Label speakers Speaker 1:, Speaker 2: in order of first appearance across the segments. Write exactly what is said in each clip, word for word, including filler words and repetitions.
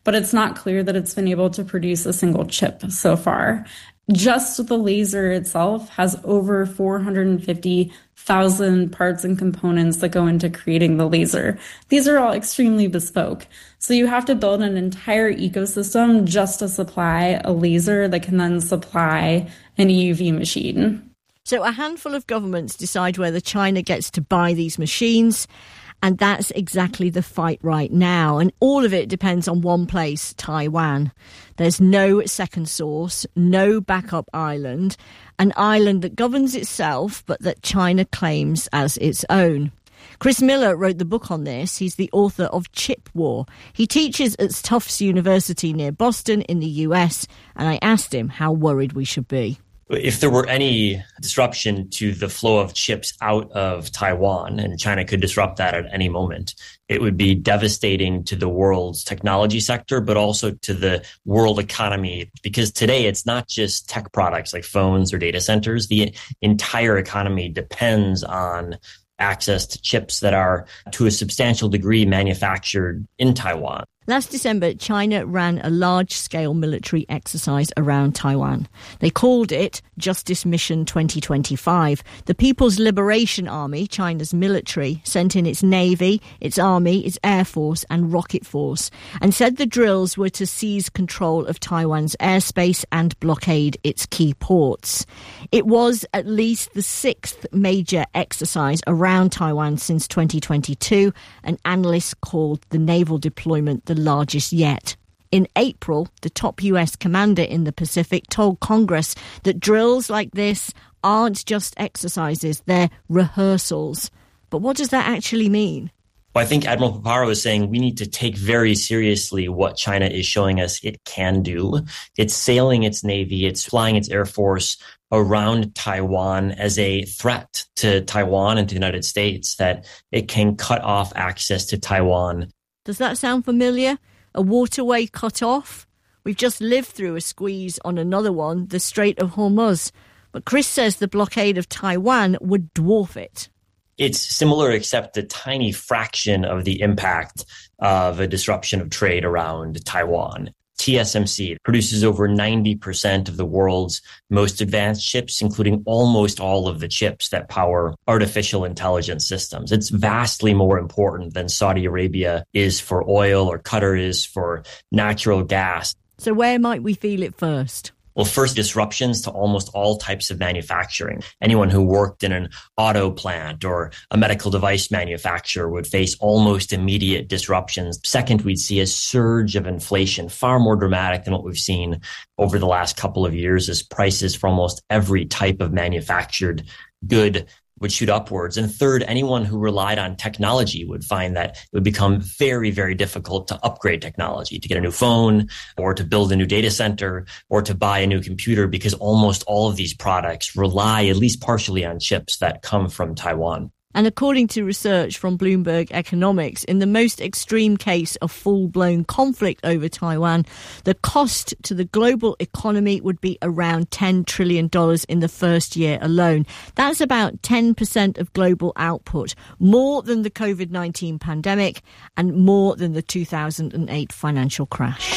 Speaker 1: but it's not clear that it's been able to produce a single chip so far. Just the laser itself has over four hundred fifty thousand parts and components that go into creating the laser. These are all extremely bespoke. So you have to build an entire ecosystem just to supply a laser that can then supply an E U V machine.
Speaker 2: So a handful of governments decide whether China gets to buy these machines, and that's exactly the fight right now. And all of it depends on one place, Taiwan. There's no second source, no backup island, an island that governs itself but that China claims as its own. Chris Miller wrote the book on this. He's the author of Chip War. He teaches at Tufts University near Boston in the U S, and I asked him how worried we should be.
Speaker 3: If there were any disruption to the flow of chips out of Taiwan, and China could disrupt that at any moment, it would be devastating to the world's technology sector, but also to the world economy. Because today it's not just tech products like phones or data centers. The entire economy depends on access to chips that are to a substantial degree manufactured in Taiwan.
Speaker 2: Last December, China ran a large-scale military exercise around Taiwan. They called it Justice Mission twenty twenty-five. The People's Liberation Army, China's military, sent in its navy, its army, its air force and rocket force, and said the drills were to seize control of Taiwan's airspace and blockade its key ports. It was at least the sixth major exercise around Taiwan since twenty twenty-two, and analysts called the naval deployment the largest yet. In April, the top U S commander in the Pacific told Congress that drills like this aren't just exercises, they're rehearsals. But what does that actually mean?
Speaker 3: Well, I think Admiral Paparo is saying we need to take very seriously what China is showing us it can do. It's sailing its navy, it's flying its air force around Taiwan as a threat to Taiwan and to the United States, that it can cut off access to Taiwan.
Speaker 2: Does that sound familiar? A waterway cut off? We've just lived through a squeeze on another one, the Strait of Hormuz. But Chris says the blockade of Taiwan would dwarf it.
Speaker 3: It's similar, except a tiny fraction of the impact of a disruption of trade around Taiwan. T S M C produces over ninety percent of the world's most advanced chips, including almost all of the chips that power artificial intelligence systems. It's vastly more important than Saudi Arabia is for oil or Qatar is for natural gas.
Speaker 2: So where might we feel it first?
Speaker 3: Well, first, disruptions to almost all types of manufacturing. Anyone who worked in an auto plant or a medical device manufacturer would face almost immediate disruptions. Second, we'd see a surge of inflation, far more dramatic than what we've seen over the last couple of years, as prices for almost every type of manufactured good would shoot upwards. And third, anyone who relied on technology would find that it would become very, very difficult to upgrade technology, to get a new phone or to build a new data center or to buy a new computer, because almost all of these products rely at least partially on chips that come from Taiwan.
Speaker 2: And according to research from Bloomberg Economics, in the most extreme case of full-blown conflict over Taiwan, the cost to the global economy would be around ten trillion dollars in the first year alone. That's about ten percent of global output, more than the covid nineteen pandemic and more than the two thousand eight financial crash.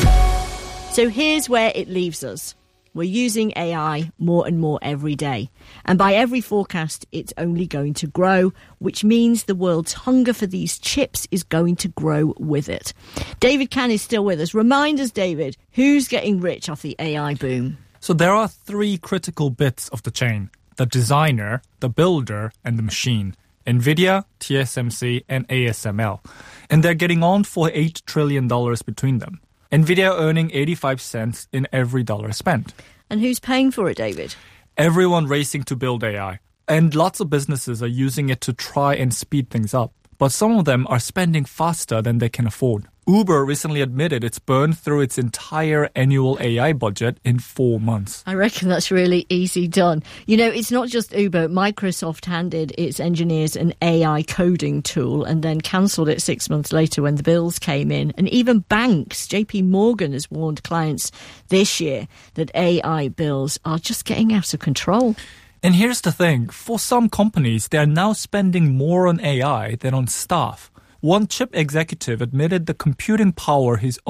Speaker 2: So here's where it leaves us. We're using A I more and more every day. And by every forecast, it's only going to grow, which means the world's hunger for these chips is going to grow with it. David Kann is still with us. Remind us, David, who's getting rich off the A I boom?
Speaker 4: So there are three critical bits of the chain: the designer, the builder, and the machine. NVIDIA, T S M C, and A S M L. And they're getting on for eight trillion dollars between them. NVIDIA earning eighty-five cents in every dollar spent.
Speaker 2: And who's paying for it, David?
Speaker 4: Everyone racing to build A I. And lots of businesses are using it to try and speed things up. But some of them are spending faster than they can afford. Uber recently admitted it's burned through its entire annual A I budget in four months.
Speaker 2: I reckon that's really easy done. You know, it's not just Uber. Microsoft handed its engineers an A I coding tool and then cancelled it six months later when the bills came in. And even banks, J P Morgan has warned clients this year that A I bills are just getting out of control.
Speaker 4: And here's the thing. For some companies, they're now spending more on A I than on staff. One chip executive admitted the computing power his